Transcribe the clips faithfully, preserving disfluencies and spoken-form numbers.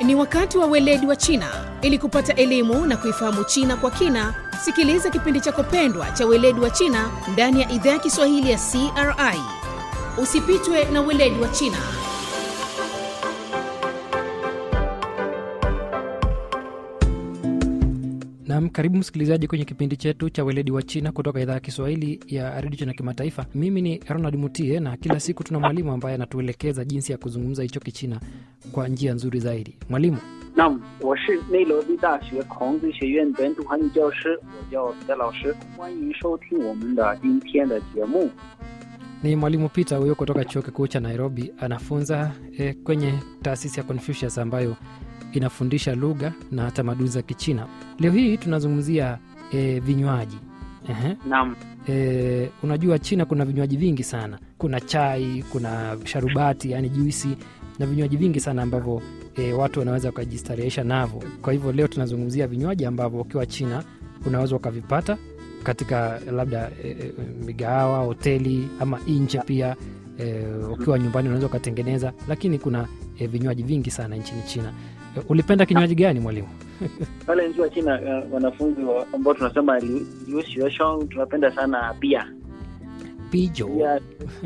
Ni wakati wa weledi wa China. Ili kupata elimu na kuifahamu China kwa kina, sikiliza kipindi chako pendwa cha weledi wa China ndani ya idhaa ya Kiswahili ya C R I. Usipitwe na weledi wa China. Naam, karibu msikilizaji kwenye kipindi chetu cha weledi wa China kutoka idhaa ya Kiswahili ya Radio China Kimataifa. Mimi ni Ronald Mutie na kila siku tuna mwalimu ambaye anatuelekeza jinsi ya kuzungumza hicho Kichina kwa njia nzuri zaidi. Mwalimu. Naam, 我是内罗毕大学孔子学院本土汉语教师，我叫彼得老师，欢迎收听我们的今天的节目。 Ni mwalimu Peter huyo kutoka chuo kikuu cha Nairobi, anafunza eh, kwenye taasisi ya Confucius ambayo inafundisha lugha na tamaduni za Kichina. Leo hii tunazungumzia eh, vinywaji. Ehe. Naam. Eh, unajua China kuna vinywaji vingi sana. Kuna chai, kuna sharubati, yani juisi na vinywaji vingi sana ambavyo e, watu wanaweza kujistarehesha navyo. Kwa hivyo leo tunazungumzia vinywaji ambavyo ukiwa China unaweza ukavipata katika labda e, e, migahawa, hoteli ama nje pia. E, ukiwa nyumbani unaweza ukatengeneza, lakini kuna e, vinywaji vingi sana nchini China. E, ulipenda kinywaji gani mwalimu? Pale nchi wa China uh, wanafunzi wa, ambao tunasema liu xue sheng tunapenda sana bia. Pijo. Yeah,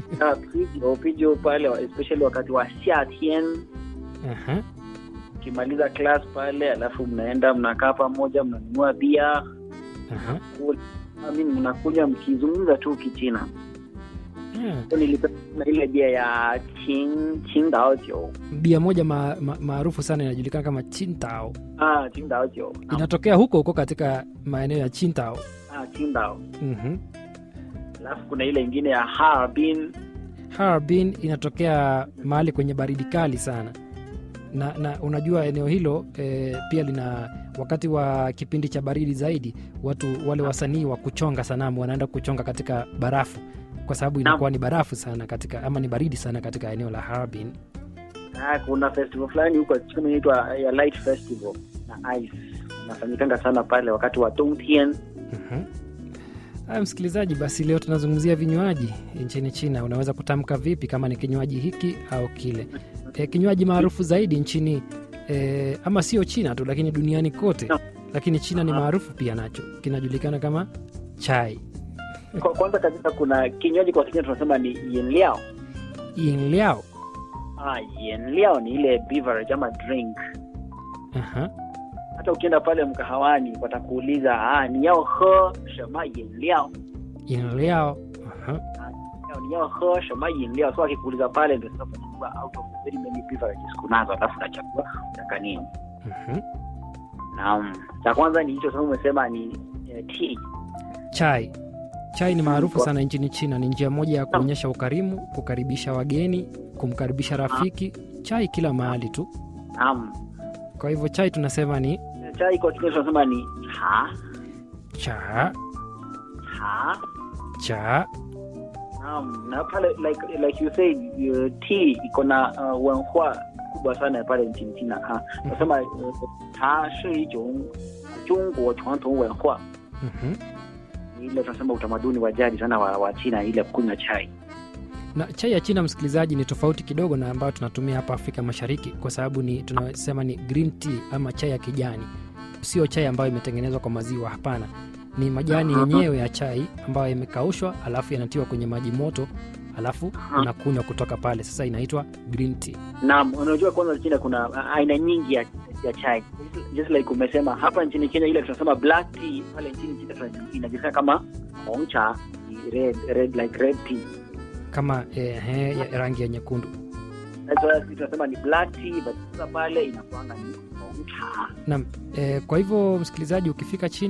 pijo, pijo pale especially wakati wa xiatian. Aha. Uh-huh. Kimaliza class pale alafu mnaenda mnakaa pamoja mnanunua bia. Aha. Uh-huh. Mimi mnakuja mkizungumza tu Kichina. Yeah. So nilipenda ile bia ya Qing Qingdao Jiu. Bia moja maarufu ma, sana inajulikana kama Qingdao. Ah, Qingdao Jiu. Inatokea huko huko katika maeneo ya Qingdao. Ah, Qingdao. Mhm. Alafu kuna ile nyingine ya Harbin. Harbin inatokea mahali kwenye baridi kali sana. Na, na unajua eneo hilo e, pia lina wakati wa kipindi cha baridi zaidi, watu wale wasanii wa kuchonga sanamu wanaenda kuchonga katika barafu kwa sababu inakuwa ni barafu sana katika ama ni baridi sana katika eneo la Harbin. Ah, kuna festival fulani huko China inaitwa ya Light Festival na ice. Inafanyika sana pale wakati wa Dongtian. Mhm. Ah, msikilizaji, basi leo tunazungumzia vinywaji nchini China. Unaweza kutamka vipi kama ni kinywaji hiki au kile? E, kinywaji maarufu zaidi nchini e, ama sio China tu lakini duniani kote. Lakini China ni maarufu pia nacho. Kinajulikana kama chai. Kwa kwanza kabisa kuna kinywaji kwa Kichina tunasema ni yinliao. Yinliao. Ah, yinliao ni ile beverage ama drink. Aha. Hata ukienda pale mkahawani watakuuliza ah ni yao he shema yinliao. Yinliao. Aha. Ni yao he shema yinliao. So akikuuliza pale ndio sasa unachukua out of very many beverages kunazo alafu unachagua unataka nini. Mhm. Naam. Cha kwanza ni hicho sasa umesema ni eh, tea. Chai. Chai ni maarufu sana nchini China. Ni njia moja ya kuonyesha ukarimu, kukaribisha wageni, kumkaribisha rafiki. Chai kila mahali tu. Naam. Kwa hivyo chai tunasema ni chai kwa Kichina tunasema ni cha. Cha. Cha. Cha. Naam, na pale like like you said uh, tea iko na uh, wenhua kubwa sana pale nchini China. Ha. Tunasema cha ni i种中国传统文化. Mhm. Ile tunasema utamaduni wa jadi sana wa, wa China ile kunywa chai. Na chai ya China msikilizaji ni tofauti kidogo na ambayo tunatumia hapa Afrika Mashariki kwa sababu ni tunasema ni green tea ama chai ya kijani. Sio chai ambayo imetengenezwa kwa maziwa, hapana. Ni majani yenyewe ya chai ambayo yamekaushwa alafu yanatiwa kwenye maji moto alafu unakunywa kutoka pale. Sasa inaitwa green tea. Naam, unajua kwanza China kuna aina nyingi ya, ya chai. Just like umesema hapa nchini Kenya ile tunasema black tea, pale nchini China tunajulikana kama hong cha, red red like red tea. Kama eh, eh ya rangi ya nyekundu. Sasa tunasema ni black tea, but sasa pale inakuanga ni hong cha. Naam, eh, kwa hivyo msikilizaji ukifika China